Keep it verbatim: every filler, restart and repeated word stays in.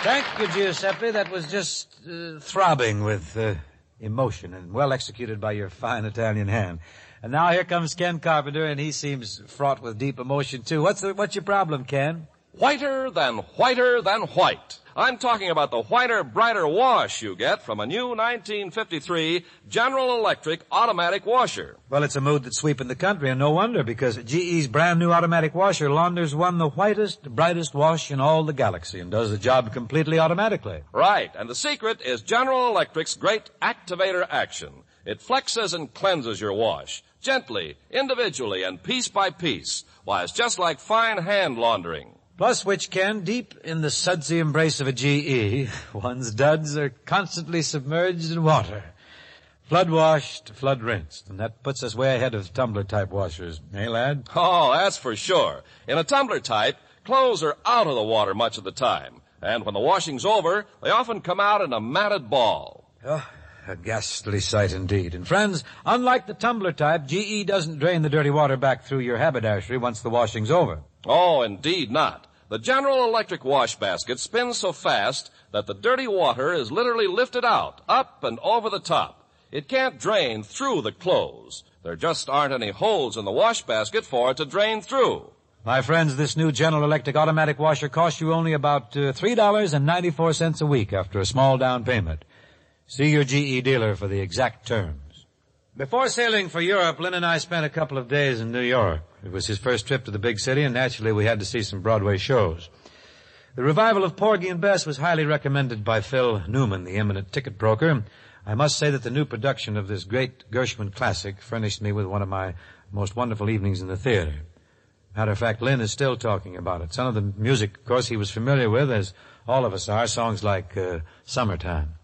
Thank you, Giuseppe. That was just uh, throbbing with uh, emotion and well executed by your fine Italian hand. And now here comes Ken Carpenter, and he seems fraught with deep emotion, too. What's the, what's your problem, Ken? Whiter than whiter than white. I'm talking about the whiter, brighter wash you get from a new nineteen fifty-three General Electric automatic washer. Well, it's a mood that's sweeping the country, and no wonder, because G E's brand new automatic washer launders one the whitest, brightest wash in all the galaxy and does the job completely automatically. Right, and the secret is General Electric's great activator action. It flexes and cleanses your wash, gently, individually, and piece by piece. Why, it's just like fine hand laundering. Plus which, Ken, deep in the sudsy embrace of a G E, one's duds are constantly submerged in water. Flood washed, flood rinsed, and that puts us way ahead of tumbler-type washers, eh, lad? Oh, that's for sure. In a tumbler type, clothes are out of the water much of the time. And when the washing's over, they often come out in a matted ball. Oh, a ghastly sight indeed. And friends, unlike the tumbler type, G E doesn't drain the dirty water back through your haberdashery once the washing's over. Oh, indeed not. The General Electric wash basket spins so fast that the dirty water is literally lifted out, up and over the top. It can't drain through the clothes. There just aren't any holes in the wash basket for it to drain through. My friends, this new General Electric automatic washer costs you only about uh, three dollars and ninety-four cents a week after a small down payment. See your G E dealer for the exact terms. Before sailing for Europe, Lynn and I spent a couple of days in New York. It was his first trip to the big city, and naturally we had to see some Broadway shows. The revival of Porgy and Bess was highly recommended by Phil Newman, the eminent ticket broker. I must say that the new production of this great Gershwin classic furnished me with one of my most wonderful evenings in the theater. Matter of fact, Lynn is still talking about it. Some of the music, of course, he was familiar with, as all of us are, songs like uh, Summertime.